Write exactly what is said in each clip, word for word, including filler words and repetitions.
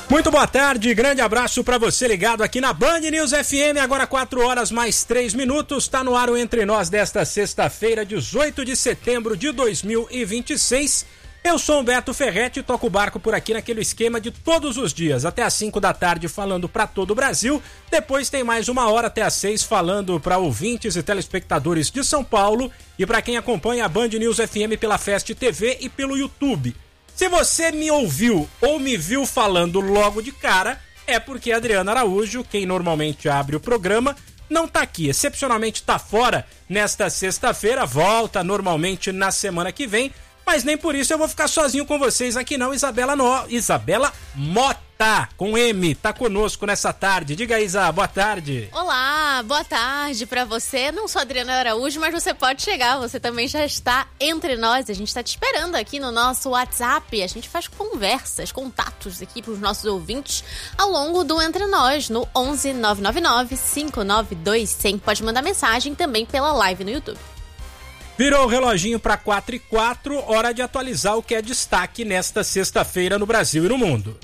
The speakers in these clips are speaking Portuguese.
Muito boa tarde, grande abraço para você ligado aqui na Band News F M, agora quatro horas mais três minutos, tá no ar o Entre Nós desta sexta-feira, dezoito de setembro de dois mil e vinte e seis. Eu sou Humberto Ferretti e toco o barco por aqui naquele esquema de todos os dias, até às cinco da tarde falando para todo o Brasil, depois tem mais uma hora até às seis falando para ouvintes e telespectadores de São Paulo e para quem acompanha a Band News F M pela Fest T V e pelo YouTube. Se você me ouviu ou me viu falando logo de cara, é porque Adriana Araújo, quem normalmente abre o programa, não tá aqui. Excepcionalmente tá fora nesta sexta-feira, volta normalmente na semana que vem, mas nem por isso eu vou ficar sozinho com vocês aqui não. Isabela, no... Isabela Mota, com M, tá conosco nessa tarde. Diga aí, Isa, boa tarde. Olá, boa tarde pra você. Não sou Adriana Araújo, mas você pode chegar, você também já está entre nós. A gente tá te esperando aqui no nosso WhatsApp. A gente faz conversas, contatos aqui pros nossos ouvintes ao longo do Entre Nós, no onze nove nove nove, cinco nove dois zero zero. Pode mandar mensagem também pela live no YouTube. Virou o reloginho para quatro e quatro, hora de atualizar o que é destaque nesta sexta-feira no Brasil e no mundo.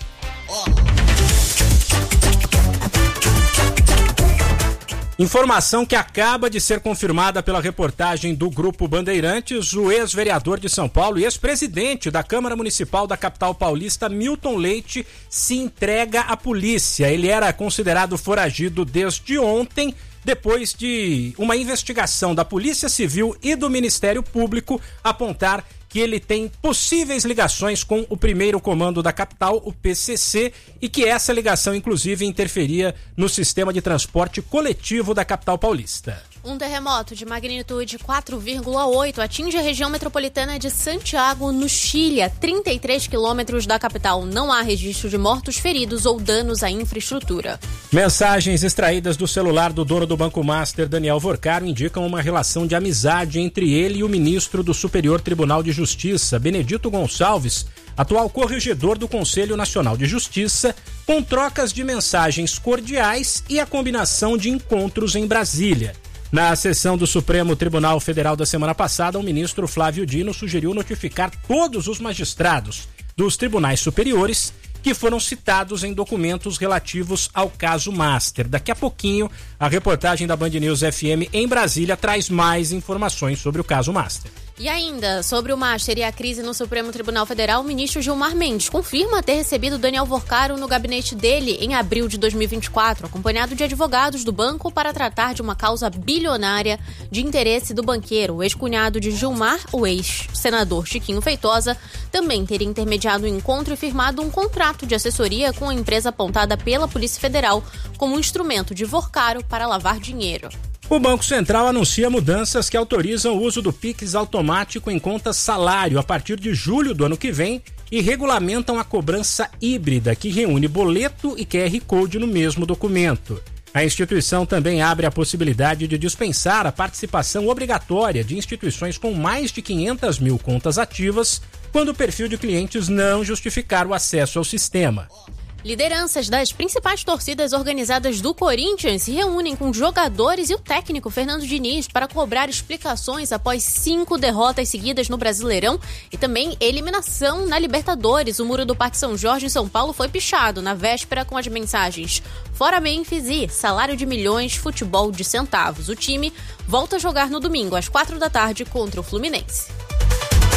Informação que acaba de ser confirmada pela reportagem do Grupo Bandeirantes, o ex-vereador de São Paulo e ex-presidente da Câmara Municipal da capital paulista, Milton Leite, se entrega à polícia. Ele era considerado foragido desde ontem, depois de uma investigação da Polícia Civil e do Ministério Público apontar que ele tem possíveis ligações com o primeiro comando da capital, o P C C, e que essa ligação, inclusive, interferia no sistema de transporte coletivo da capital paulista. Um terremoto de magnitude quatro vírgula oito atinge a região metropolitana de Santiago, no Chile, a trinta e três quilômetros da capital. Não há registro de mortos, feridos ou danos à infraestrutura. Mensagens extraídas do celular do dono do Banco Master, Daniel Vorcaro, indicam uma relação de amizade entre ele e o ministro do Superior Tribunal de Justiça, Benedito Gonçalves, atual corregedor do Conselho Nacional de Justiça, com trocas de mensagens cordiais e a combinação de encontros em Brasília. Na sessão do Supremo Tribunal Federal da semana passada, o ministro Flávio Dino sugeriu notificar todos os magistrados dos tribunais superiores que foram citados em documentos relativos ao caso Master. Daqui a pouquinho, a reportagem da Band News F M em Brasília traz mais informações sobre o caso Master. E ainda, sobre o Master e a crise no Supremo Tribunal Federal, o ministro Gilmar Mendes confirma ter recebido Daniel Vorcaro no gabinete dele em abril de dois mil e vinte e quatro, acompanhado de advogados do banco para tratar de uma causa bilionária de interesse do banqueiro. O ex-cunhado de Gilmar, o ex-senador Chiquinho Feitosa, também teria intermediado o encontro e firmado um contrato de assessoria com a empresa apontada pela Polícia Federal como um instrumento de Vorcaro para lavar dinheiro. O Banco Central anuncia mudanças que autorizam o uso do Pix automático em contas salário a partir de julho do ano que vem e regulamentam a cobrança híbrida, que reúne boleto e Q R Code no mesmo documento. A instituição também abre a possibilidade de dispensar a participação obrigatória de instituições com mais de quinhentas mil contas ativas quando o perfil de clientes não justificar o acesso ao sistema. Lideranças das principais torcidas organizadas do Corinthians se reúnem com jogadores e o técnico Fernando Diniz para cobrar explicações após cinco derrotas seguidas no Brasileirão e também eliminação na Libertadores. O muro do Parque São Jorge em São Paulo foi pichado na véspera com as mensagens "Fora Memphis" e "Salário de milhões, futebol de centavos". O time volta a jogar no domingo às quatro da tarde contra o Fluminense.